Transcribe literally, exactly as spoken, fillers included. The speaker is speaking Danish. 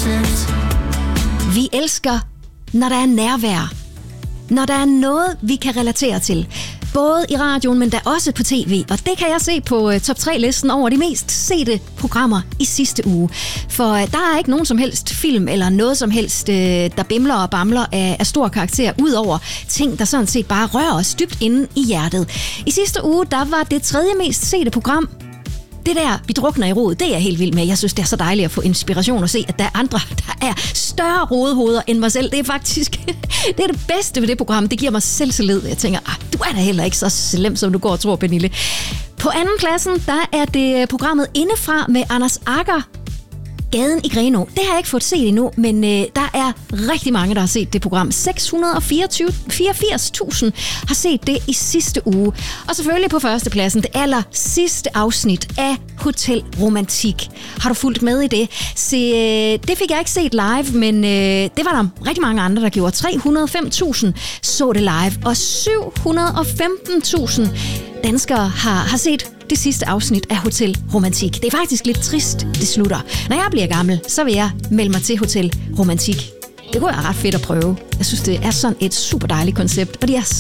ansigt. Vi elsker, når der er nærvær. Når der er noget, vi kan relatere til. Både i radioen, men da også på tv. Og det kan jeg se på top tre-listen over de mest sete programmer i sidste uge. For der er ikke nogen som helst film eller noget som helst, der bimler og bamler af, af stor karakter, ud over ting, der sådan set bare rører os dybt inde i hjertet. I sidste uge, der var det tredje mest sete program Det der, vi drukner i rod, det er jeg helt vild med. Jeg synes, det er så dejligt at få inspiration og se, at der er andre, der er større rodehoveder end mig selv. Det er faktisk det, er det bedste ved det program. Det giver mig selvtillid. Jeg tænker, ah, du er da heller ikke så slem, som du går og tror, Pernille. På anden pladsen, der er det programmet Indefra med Anders Agger. Gaden i Grenaa. Det har jeg ikke fået set endnu, men øh, der er rigtig mange, der har set det program. seks hundrede og fireogfirs tusind har set det i sidste uge. Og selvfølgelig på førstepladsen, det aller sidste afsnit af Hotel Romantik. Har du fulgt med i det? Se, øh, det fik jeg ikke set live, men øh, det var der rigtig mange andre, der gjorde. tre hundrede og fem tusind så det live, og syv hundrede og femten tusind danskere har, har set det sidste afsnit af Hotel Romantik. Det er faktisk lidt trist, det slutter. Når jeg bliver gammel, så vil jeg melde mig til Hotel Romantik. Det kunne være ret fedt at prøve. Jeg synes, det er sådan et super dejligt koncept, og de er